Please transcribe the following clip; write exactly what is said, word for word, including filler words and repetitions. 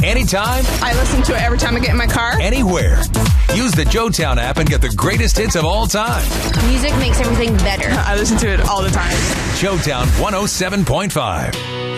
anytime. I listen to it every time I get in my car. Anywhere. Use the JoeTown app and get the greatest hits of all time. Music makes everything better. I listen to it all the time. JoeTown one oh seven point five.